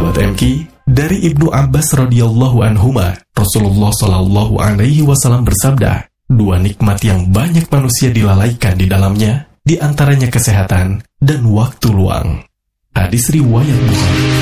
Sahabat MK, dari Ibnu Abbas radhiyallahu anhuma, Rasulullah shallallahu alaihi wasallam bersabda, dua nikmat yang banyak manusia dilalaikan di dalamnya, di antaranya kesehatan dan waktu luang. Hadis riwayat Bukhari.